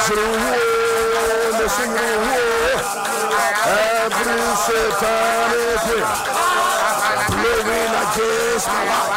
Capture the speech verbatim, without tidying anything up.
through war, listen to war. Every satanic prayer blowing against my life.